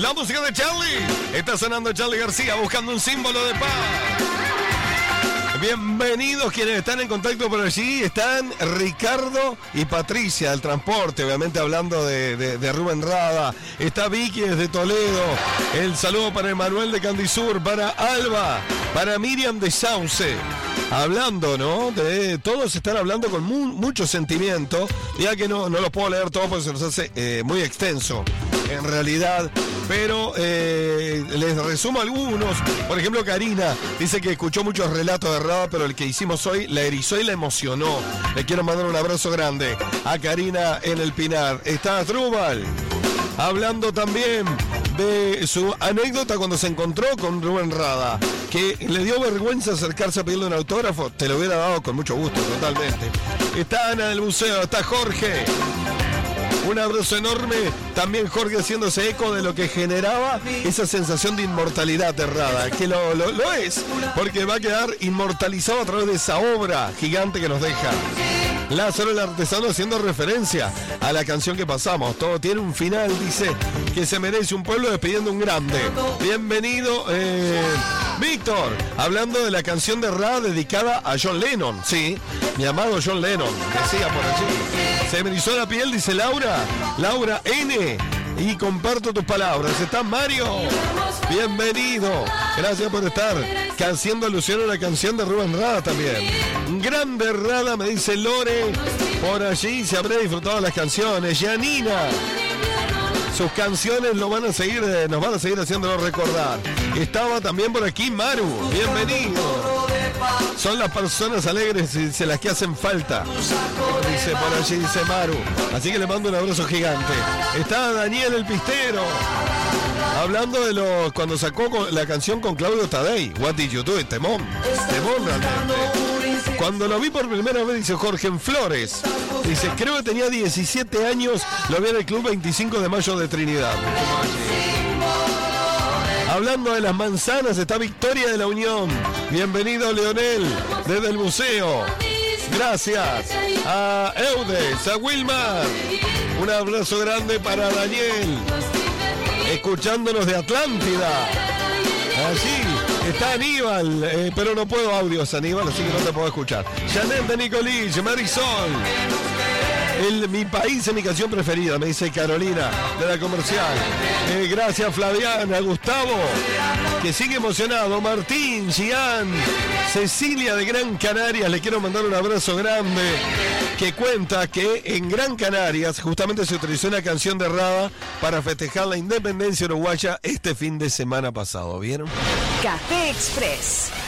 La música de Charlie. Está sonando Charlie García buscando un símbolo de paz. Bienvenidos quienes están en contacto por allí. Están Ricardo y Patricia del transporte, obviamente hablando de Rubén Rada. Está Vicky desde Toledo. El saludo para Emanuel de Candisur, para Alba, para Miriam de Sauce. Hablando, ¿no? Todos están hablando con mucho sentimiento. Ya que no los puedo leer todos porque se nos hace muy extenso, en realidad. Pero les resumo algunos. Por ejemplo, Karina dice que escuchó muchos relatos de Rada, pero el que hicimos hoy la erizó y la emocionó. Le quiero mandar un abrazo grande a Karina en el Pinar. Está Trubal hablando también de su anécdota cuando se encontró con Rubén Rada, que le dio vergüenza acercarse a pedirle un autógrafo. Te lo hubiera dado con mucho gusto, totalmente. Está Ana del Buceo, está Jorge. Un abrazo enorme. También Jorge haciéndose eco de lo que generaba esa sensación de inmortalidad de Rada, que lo es, porque va a quedar inmortalizado a través de esa obra gigante que nos deja. Lázaro el Artesano haciendo referencia a la canción que pasamos. Todo tiene un final, dice, que se merece un pueblo despidiendo un grande. Bienvenido, Víctor, hablando de la canción de Rada dedicada a John Lennon. Sí, mi amado John Lennon, decía por allí. Se me erizó la piel, dice Laura N. Y comparto tus palabras. Está Mario. Bienvenido. Gracias por estar haciendo alusión a la canción de Rubén Rada también. Grande Rada, me dice Lore. Por allí se habrá disfrutado las canciones. Yanina. Sus canciones nos van a seguir haciéndolo recordar. Estaba también por aquí Maru. Bienvenido. Son las personas alegres y se las que hacen falta. Dice por allí, dice Maru. Así que le mando un abrazo gigante. Está Daniel el Pistero. Hablando de cuando sacó la canción con Claudio Tadei. What did you do? Temón realmente. Cuando lo vi por primera vez, dice Jorge, en Flores. Dice, creo que tenía 17 años. Lo vi en el Club 25 de Mayo de Trinidad. Hablando de las manzanas, está Victoria de la Unión. Bienvenido, Leonel, desde el Buceo. Gracias a Eudes, a Wilmar. Un abrazo grande para Daniel, escuchándonos de Atlántida. Allí está Aníbal, pero no puedo audios, Aníbal, así que no te puedo escuchar. Janet de Nicolich, Marisol. Mi país es mi canción preferida, me dice Carolina de la Comercial. Gracias Flaviana, Gustavo, que sigue emocionado, Martín, Gian, Cecilia de Gran Canarias, le quiero mandar un abrazo grande, que cuenta que en Gran Canarias justamente se utilizó una canción de Rada para festejar la independencia uruguaya este fin de semana pasado, ¿vieron? Café Express.